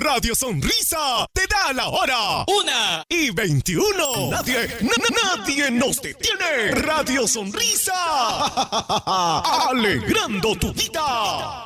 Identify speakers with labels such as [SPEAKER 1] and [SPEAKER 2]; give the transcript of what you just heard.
[SPEAKER 1] Radio Sonrisa te da la hora. 1:21. Nadie nos detiene. Radio Sonrisa. Alegrando tu vida.